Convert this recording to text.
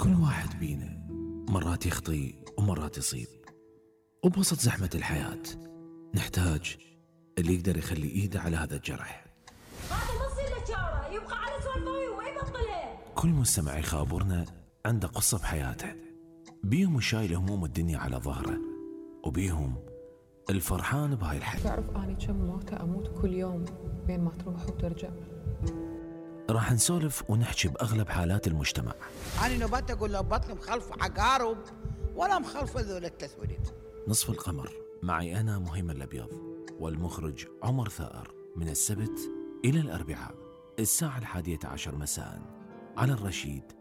كل واحد بينا مرات يخطي ومرات يصيب، وبوسط زحمة الحياة نحتاج اللي يقدر يخلي إيده على هذا الجرح. هذا ما يصير له شارة، يبقى على سوالفه وما يبطله. كل مستمع يخابرنا عنده قصة بحياته، بيهم شايل هموم الدنيا على ظهره، وبيهم الفرحان بهاي الحياة. تعرف أنا كم موتة أموت كل يوم بين ما تروح وترجع. راح نسولف ونحكي بأغلب حالات المجتمع. أنا نبات أقول له بطني مخلف عقارب ولا مخلف ذول التسويد. نصف القمر معي أنا مهيم الأبيض والمخرج عمر ثائر، من السبت إلى الأربعاء الساعة 11:10 مساء على الرشيد